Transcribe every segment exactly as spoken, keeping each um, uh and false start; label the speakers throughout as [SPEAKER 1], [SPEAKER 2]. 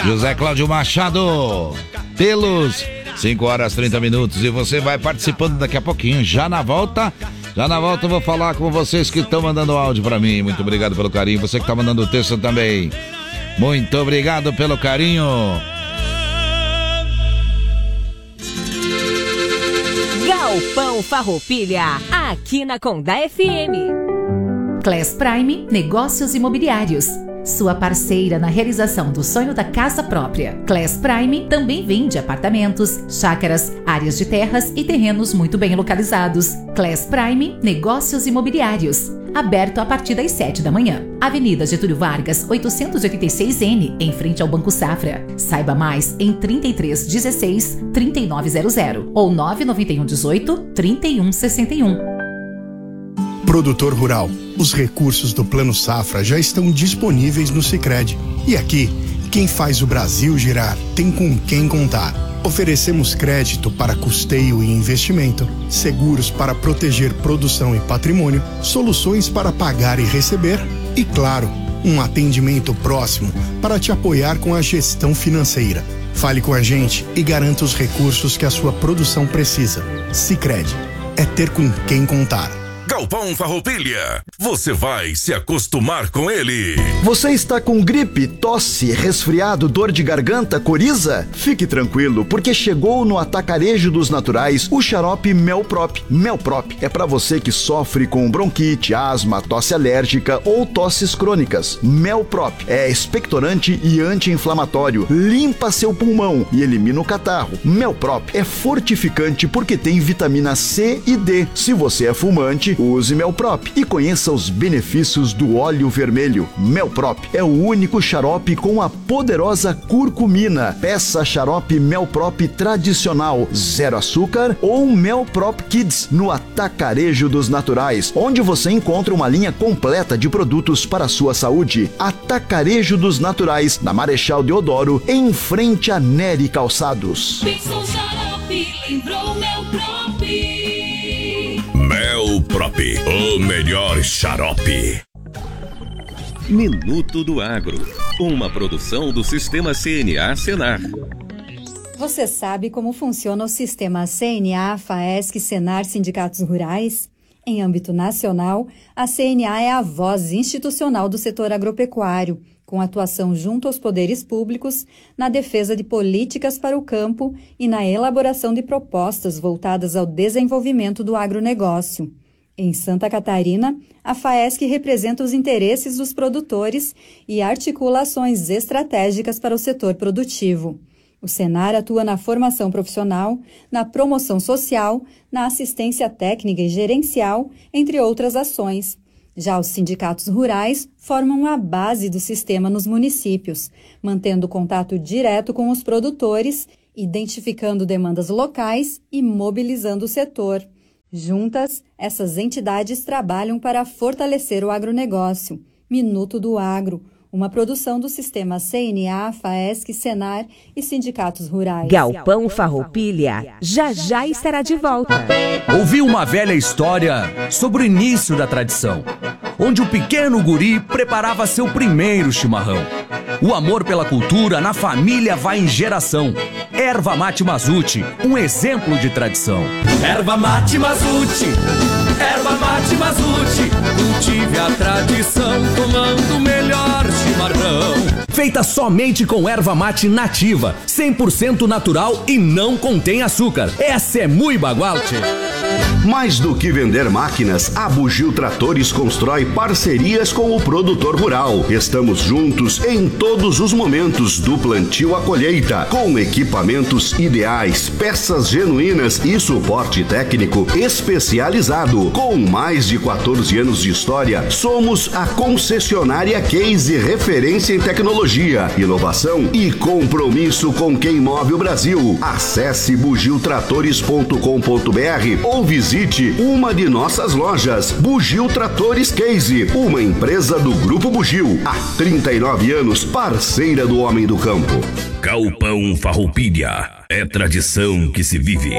[SPEAKER 1] José Cláudio Machado, Telos, cinco horas e trinta minutos, e você vai participando daqui a pouquinho, já na volta, já na volta eu vou falar com vocês que estão mandando áudio pra mim. Muito obrigado pelo carinho, você que tá mandando texto também, muito obrigado pelo carinho.
[SPEAKER 2] Galpão Farroupilha, aqui na Condá F M.
[SPEAKER 3] Class Prime Negócios Imobiliários, sua parceira na realização do sonho da casa própria. Class Prime também vende apartamentos, chácaras, áreas de terras e terrenos muito bem localizados. Class Prime Negócios Imobiliários, aberto a partir das sete da manhã. Avenida Getúlio Vargas, oitocentos e oitenta e seis N, em frente ao Banco Safra. Saiba mais em trinta e três dezesseis, trinta e nove zero zero ou nove nove um dezoito, trinta e um sessenta e um.
[SPEAKER 4] Produtor rural, os recursos do Plano Safra já estão disponíveis no Sicredi. E aqui, quem faz o Brasil girar tem com quem contar. Oferecemos crédito para custeio e investimento, seguros para proteger produção e patrimônio, soluções para pagar e receber e, claro, um atendimento próximo para te apoiar com a gestão financeira. Fale com a gente e garanta os recursos que a sua produção precisa. Sicredi, é ter com quem contar.
[SPEAKER 5] Galpão Farroupilha, você vai se acostumar com ele.
[SPEAKER 6] Você está com gripe, tosse, resfriado, dor de garganta, coriza? Fique tranquilo, porque chegou no Atacarejo dos Naturais o xarope Melprop. Melprop é para você que sofre com bronquite, asma, tosse alérgica ou tosses crônicas. Melprop é expectorante e anti-inflamatório, limpa seu pulmão e elimina o catarro. Melprop é fortificante porque tem vitamina C e D. Se você é fumante, use Melprop e conheça os benefícios do óleo vermelho. Melprop é o único xarope com a poderosa curcumina. Peça xarope Melprop tradicional, zero açúcar ou Melprop Kids no Atacarejo dos Naturais, onde você encontra uma linha completa de produtos para a sua saúde. Atacarejo dos Naturais, na Marechal Deodoro, em frente a Nery Calçados.
[SPEAKER 7] Pensou xarope, lembrou Melprop.
[SPEAKER 5] Melprop, o melhor xarope.
[SPEAKER 8] Minuto do Agro, uma produção do Sistema C N A Senar.
[SPEAKER 9] Você sabe como funciona o Sistema C N A, FAESC, Senar, Sindicatos Rurais? Em âmbito nacional, a C N A é a voz institucional do setor agropecuário, com atuação junto aos poderes públicos, na defesa de políticas para o campo e na elaboração de propostas voltadas ao desenvolvimento do agronegócio. Em Santa Catarina, a FAESC representa os interesses dos produtores e articula ações estratégicas para o setor produtivo. O Senar atua na formação profissional, na promoção social, na assistência técnica e gerencial, entre outras ações. Já os sindicatos rurais formam a base do sistema nos municípios, mantendo contato direto com os produtores, identificando demandas locais e mobilizando o setor. Juntas, essas entidades trabalham para fortalecer o agronegócio. Minuto do Agro, uma produção do Sistema C N A, FAESC, Senar e Sindicatos Rurais.
[SPEAKER 2] Galpão Farroupilha já já estará de volta.
[SPEAKER 10] Ouvi uma velha história sobre o início da tradição, onde o pequeno guri preparava seu primeiro chimarrão. O amor pela cultura na família vai em geração. Erva Mate Mazuti, um exemplo de tradição.
[SPEAKER 11] Erva Mate Mazuti, Erva Mate Mazuti, cultive a tradição tomando o melhor chimarrão.
[SPEAKER 10] Feita somente com erva mate nativa, cem por cento natural e não contém açúcar. Essa é muito bagualte.
[SPEAKER 12] Mais do que vender máquinas, a Bugio Tratores constrói parcerias com o produtor rural. Estamos juntos em todos os momentos, do plantio à colheita, com equipamentos ideais, peças genuínas e suporte técnico especializado. Com mais de quatorze anos de história, somos a concessionária Case, referência em tecnologia, inovação e compromisso com quem move o Brasil. Acesse bugio tratores ponto com ponto br ou visite uma de nossas lojas. Bugio Tratores Case, uma empresa do Grupo Bugio, há trinta e nove anos, parceira do homem do campo.
[SPEAKER 5] Galpão Farroupilha, é tradição que se vive.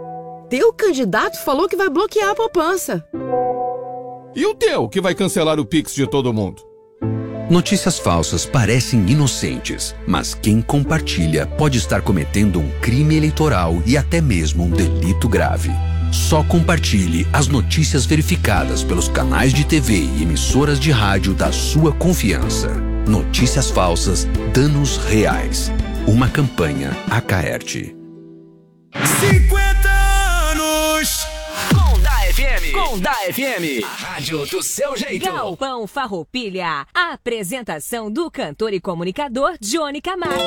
[SPEAKER 13] Teu candidato falou que vai bloquear a poupança.
[SPEAKER 14] E o teu, que vai cancelar o Pix de todo mundo? Notícias falsas parecem inocentes, mas quem compartilha pode estar cometendo um crime eleitoral e até mesmo um delito grave. Só compartilhe as notícias verificadas pelos canais de T V e emissoras de rádio da sua confiança. Notícias falsas, danos reais. Uma campanha Acaerte.
[SPEAKER 11] cinquenta anos!
[SPEAKER 2] Conda F M. Conda F M. A rádio do seu jeito. Galpão Farroupilha. A apresentação do cantor e comunicador Johnny Camargo.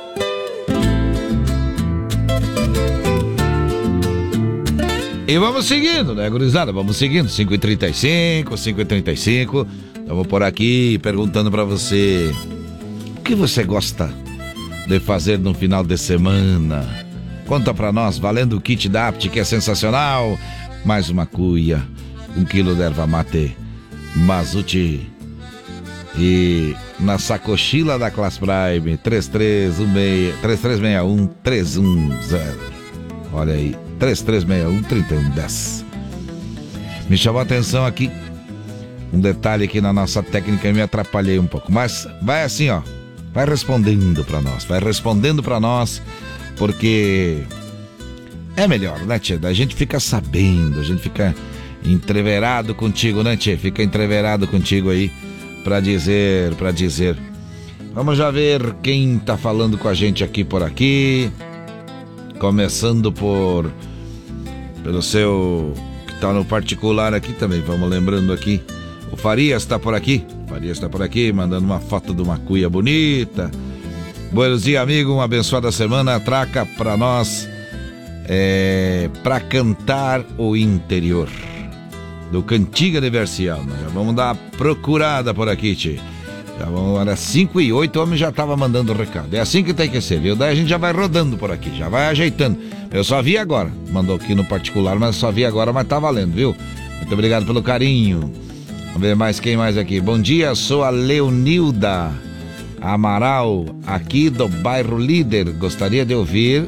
[SPEAKER 1] E vamos seguindo, né, gurizada? Vamos seguindo. cinco e trinta e cinco, cinco e trinta e cinco. Estamos por aqui perguntando pra você: o que você gosta de fazer no final de semana? Conta pra nós, valendo o kit da Apt, que é sensacional. Mais uma cuia, um quilo de erva mate Mazuti. E na sacochila da Class Prime, três três um seis, três três seis um, três um zero. Olha aí, três três seis um, três um um zero. Me chamou a atenção aqui um detalhe aqui na nossa técnica e me atrapalhei um pouco. Mas vai assim, ó, vai respondendo pra nós, vai respondendo pra nós, porque é melhor, né, tia? A gente fica sabendo, a gente fica entreverado contigo, né, tia? Fica entreverado contigo aí pra dizer, pra dizer. Vamos já ver quem tá falando com a gente aqui por aqui. Começando por pelo seu que tá no particular aqui também, vamos lembrando aqui. O Farias tá por aqui, o Farias tá por aqui, mandando uma foto de uma cuia bonita. Buenos dias, amigo, uma abençoada semana. Traca pra nós é, pra cantar o interior do Cantiga Universal. Nós já vamos dar uma procurada por aqui, tchê. Já vamos, era cinco e oito, o homem já tava mandando o recado. É assim que tem que ser, viu? Daí a gente já vai rodando por aqui, já vai ajeitando. Eu só vi agora, mandou aqui no particular, mas só vi agora, mas tá valendo, viu? Muito obrigado pelo carinho. Vamos ver mais quem mais aqui. Bom dia, sou a Leonilda Amaral, aqui do bairro Líder. Gostaria de ouvir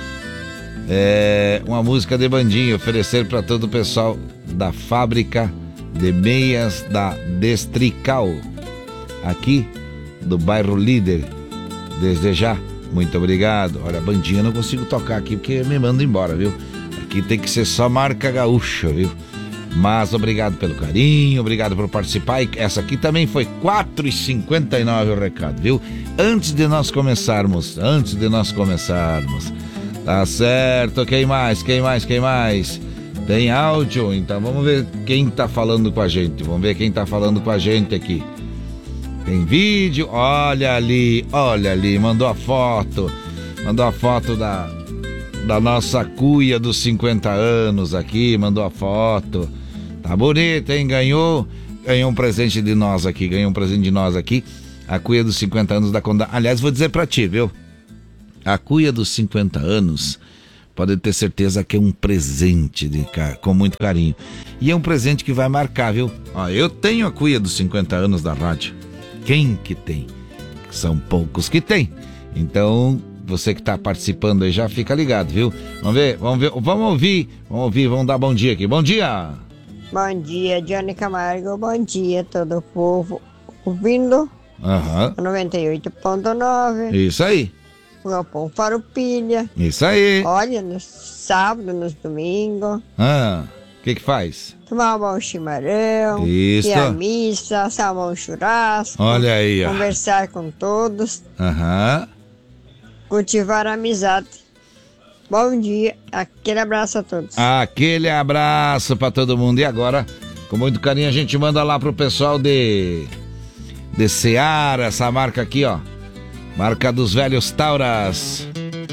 [SPEAKER 1] é, uma música de bandinha, oferecer para todo o pessoal da fábrica de meias da Destrical, aqui do bairro Líder. Desde já, muito obrigado. Olha, bandinha eu não consigo tocar aqui porque me manda embora, viu? Aqui tem que ser só marca gaúcha, viu? Mas obrigado pelo carinho, obrigado por participar. E essa aqui também foi quatro e cinquenta e nove o recado, viu? Antes de nós começarmos, antes de nós começarmos. Tá certo, quem mais, quem mais, quem mais? Tem áudio, então vamos ver quem tá falando com a gente. Vamos ver quem tá falando com a gente aqui. Tem vídeo, olha ali, olha ali, mandou a foto. Mandou a foto da, da nossa cuia dos cinquenta anos aqui, mandou a foto. Tá bonito, hein? Ganhou, ganhou um presente de nós aqui, ganhou um presente de nós aqui. A cuia dos cinquenta anos da Conda. Aliás, vou dizer pra ti, viu? A cuia dos cinquenta anos, pode ter certeza que é um presente de, com muito carinho. E é um presente que vai marcar, viu? Ó, eu tenho a cuia dos cinquenta anos da rádio. Quem que tem? São poucos que tem. Então, você que tá participando aí já fica ligado, viu? Vamos ver, vamos ver, vamos ouvir, vamos ouvir, vamos dar bom dia aqui. Bom dia!
[SPEAKER 15] Bom dia, Johnny Camargo, bom dia todo o povo ouvindo.
[SPEAKER 1] Aham.
[SPEAKER 15] noventa e oito ponto nove.
[SPEAKER 1] Isso aí.
[SPEAKER 15] O Galpão Farroupilha.
[SPEAKER 1] Isso aí.
[SPEAKER 15] Olha, no sábado, nos domingos.
[SPEAKER 1] Ah, o que que faz?
[SPEAKER 15] Tomar um bom chimarrão.
[SPEAKER 1] Isso.
[SPEAKER 15] Ir à missa, assar um churrasco.
[SPEAKER 1] Olha aí, ó.
[SPEAKER 15] Conversar com todos.
[SPEAKER 1] Aham.
[SPEAKER 15] Cultivar a amizade. Bom dia, aquele abraço a todos.
[SPEAKER 1] Aquele abraço pra todo mundo. E agora, com muito carinho, a gente manda lá pro pessoal de de Seara, essa marca aqui, ó. Marca dos velhos Tauras.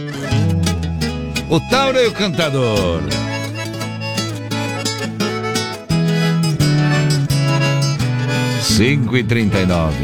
[SPEAKER 1] O Tauro e o Cantador. cinco e trinta e nove.